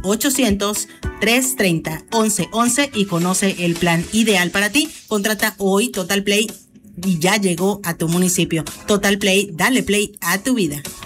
1-800-330-1111 y conoce el plan ideal para ti. Contrata hoy Total Play y ya llegó a tu municipio. Total Play, dale play a tu vida.